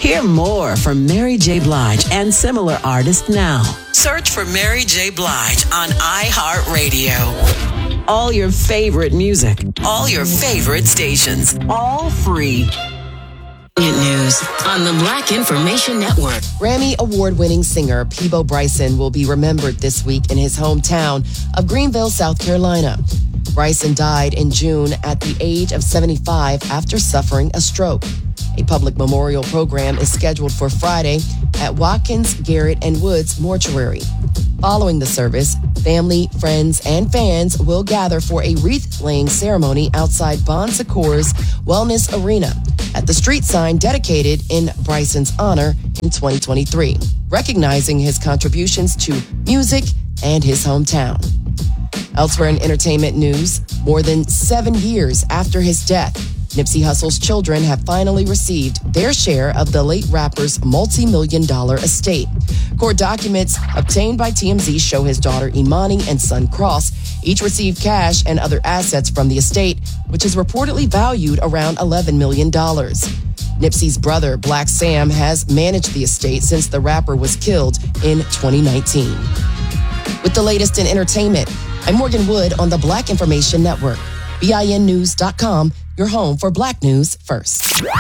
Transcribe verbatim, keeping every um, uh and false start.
Hear more from Mary J. Blige and similar artists now. Search for Mary J. Blige on iHeartRadio. All your favorite music, all your favorite stations, all free. News on the Black Information Network. Grammy Award-winning singer Peabo Bryson will be remembered this week in his hometown of Greenville, South Carolina. Bryson died in June at the age of seventy-five after suffering a stroke. A public memorial program is scheduled for Friday at Watkins, Garrett, and Woods Mortuary. Following the service, family, friends, and fans will gather for a wreath-laying ceremony outside Bon Secours Wellness Arena at the street sign dedicated in Bryson's honor in twenty twenty-three, recognizing his contributions to music and his hometown. Elsewhere in entertainment news, more than seven years after his death, Nipsey Hussle's children have finally received their share of the late rapper's multi-million dollar estate. Court documents obtained by T M Z show his daughter Imani and son Cross each received cash and other assets from the estate, which is reportedly valued around eleven million dollars. Nipsey's brother, Black Sam, has managed the estate since the rapper was killed in twenty nineteen. With the latest in entertainment, I'm Morgan Wood on the Black Information Network. B I N news dot com, your home for Black news first.